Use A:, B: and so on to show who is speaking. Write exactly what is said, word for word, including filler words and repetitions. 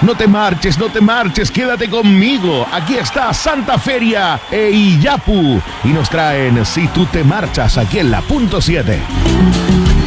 A: No te marches, no te marches, quédate conmigo. Aquí está Santa Feria e Iyapu. Y nos traen Si tú te marchas aquí en la punto siete.